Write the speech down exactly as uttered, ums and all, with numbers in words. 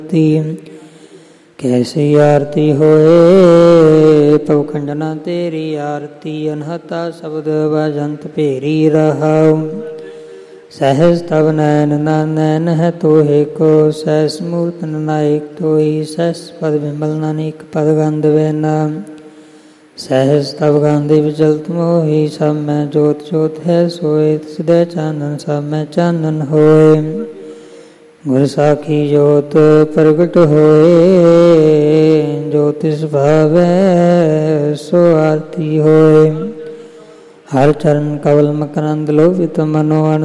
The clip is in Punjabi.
ਕੈਸੀ ਆਰਤੀ ਹੋਏ ਪਉ ਖੰਡਨਾ ਤੇਰੀ ਆਰਤੀ। ਅਨਹਤਾ ਸ਼ਬਦ ਵਜੰਤ ਭੇਰੀ ਰਹਾਉ। ਸਹਿਜ ਤਵ ਨੈਨ ਨਾ ਨੈਨ ਹੈ ਤੋਹੇ ਕੋ। ਸਹਿਸ ਮੂਰਤ ਨਾਇਕ ਤੋਈ। ਸਹਿਸ ਪਦ ਬਿਮਲ ਨਾਨਕ ਪਦ ਗੰਧ ਵੈਨਾ। ਸਹਿਜ ਤਵ ਗਾਂਧੀ ਵਿਚਲਤ ਮੋਹੀ। ਸਭ ਮੈਂ ਜੋਤ ਜੋਤ ਹੈ ਸੋਏ। ਤਿਸਦੇ ਚਾਨਣ ਸਭ ਮੈਂ ਚਾਨਣ ਹੋਏ। ਗੁਰ ਸਾਖੀ ਜੋਤ ਪ੍ਰਗਟ ਹੋਏ। ਜੋ ਤਿਸ ਭਾਵੈ ਸੋ ਆਰਤੀ ਹੋਏ। ਹਰ ਚਰਨ ਕਵਲ ਮਕਰੰਦ ਲੋਭਿਤ ਮਨੋ